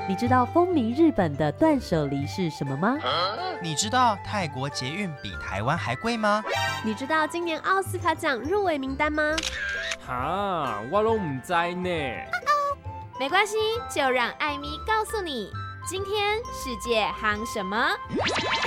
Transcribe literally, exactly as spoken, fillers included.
你知道风靡日本的断舍离是什么吗？ 你知道泰国捷运比台湾还贵吗？ 你知道今年奥斯卡奖入围名单吗？ 哈，我都唔知呢。 没关系，就让艾咪告诉你，今天世界夯什么。